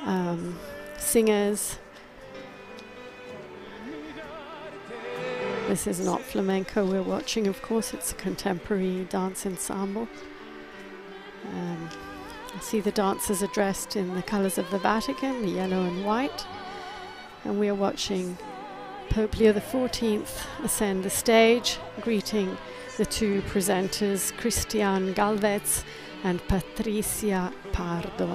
singers. This is not flamenco we're watching, of course, it's a contemporary dance ensemble. I see the dancers are dressed in the colors of the Vatican, the yellow and white. And we are watching Pope Leo XIV ascend the stage, greeting the two presenters, Christian Galvez and Patricia Pardo.